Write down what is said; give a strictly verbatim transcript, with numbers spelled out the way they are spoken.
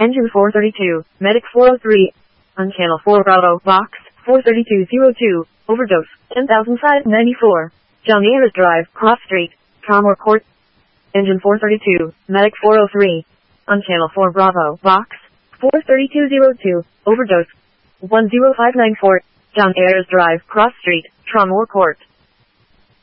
Engine four thirty-two, Medic four oh three. On channel four Bravo, Box four thirty-two oh two, overdose, ten thousand five hundred ninety-four. John Ayres Drive, Cross Street, Tromore Court. Engine four thirty-two, Medic four oh three. On channel four Bravo, Box four thirty-two oh two, overdose, one oh five nine four. John Ayres Drive, Cross Street, Tromore Court.